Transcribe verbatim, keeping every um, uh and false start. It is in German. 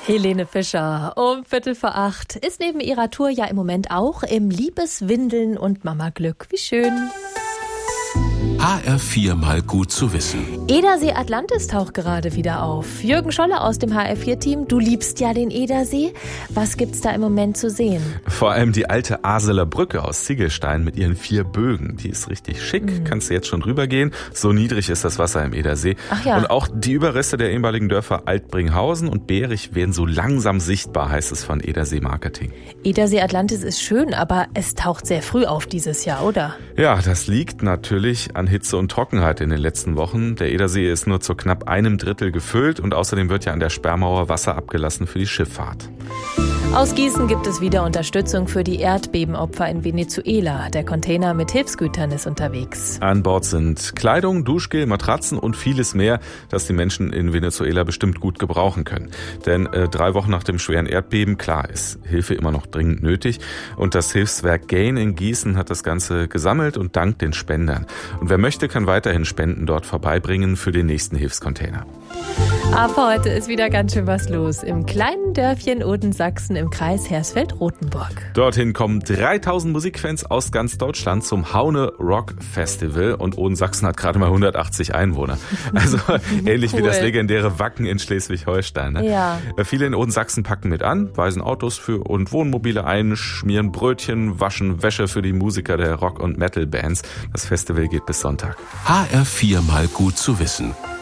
Helene Fischer um Viertel vor acht ist neben ihrer Tour ja im Moment auch im Liebeswindeln und Mama-Glück. Wie schön. H R vier mal gut zu wissen. Edersee Atlantis taucht gerade wieder auf. Jürgen Scholle aus dem H R vier Team, du liebst ja den Edersee. Was gibt's da im Moment zu sehen? Vor allem die alte Aseler Brücke aus Ziegelstein mit ihren vier Bögen. Die ist richtig schick, mhm. kannst du jetzt schon drüber gehen. So niedrig ist das Wasser im Edersee. Ach ja. Und auch die Überreste der ehemaligen Dörfer Altbringhausen und Berich werden so langsam sichtbar, heißt es von Edersee Marketing. Edersee Atlantis ist schön, aber es taucht sehr früh auf dieses Jahr, oder? Ja, das liegt natürlich an Hitze und Trockenheit in den letzten Wochen. Der Edersee ist nur zu knapp einem Drittel gefüllt und außerdem wird ja an der Sperrmauer Wasser abgelassen für die Schifffahrt. Aus Gießen gibt es wieder Unterstützung für die Erdbebenopfer in Venezuela. Der Container mit Hilfsgütern ist unterwegs. An Bord sind Kleidung, Duschgel, Matratzen und vieles mehr, das die Menschen in Venezuela bestimmt gut gebrauchen können. Denn äh, drei Wochen nach dem schweren Erdbeben, klar, ist Hilfe immer noch dringend nötig. Und das Hilfswerk Gain in Gießen hat das Ganze gesammelt und dankt den Spendern. Und wer möchte, kann weiterhin Spenden dort vorbeibringen für den nächsten Hilfscontainer. Ab heute ist wieder ganz schön was los im kleinen Dörfchen Odensachsen im Kreis Hersfeld-Rotenburg. Dorthin kommen dreitausend Musikfans aus ganz Deutschland zum Haune Rock Festival und Odensachsen hat gerade mal hundertachtzig Einwohner. Also ähnlich cool. wie das legendäre Wacken in Schleswig-Holstein. Ne? Ja. Viele in Odensachsen packen mit an, weisen Autos für und Wohnmobile ein, schmieren Brötchen, waschen Wäsche für die Musiker der Rock- und Metal-Bands. Das Festival geht bis Sonntag. H R vier mal gut zu wissen.